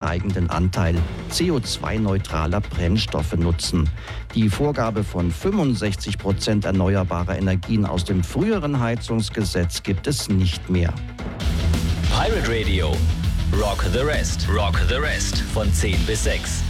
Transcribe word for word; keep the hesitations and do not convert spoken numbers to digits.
steigenden Anteil C O zwei neutraler Brennstoffe nutzen. Die Vorgabe von fünfundsechzig Prozent erneuerbarer Energien aus dem früheren Heizungsgesetz gibt es nicht mehr. Pirate Radio. Rock the Rest. Rock the Rest. Von zehn bis sechs.